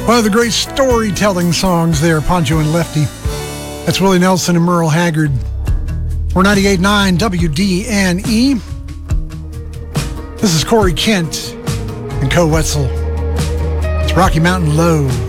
One of the great storytelling songs there, Poncho and Lefty. That's Willie Nelson and Merle Haggard. We're 98.9 WDNE. This is Corey Kent and Co Wetzel. It's Rocky Mountain Low.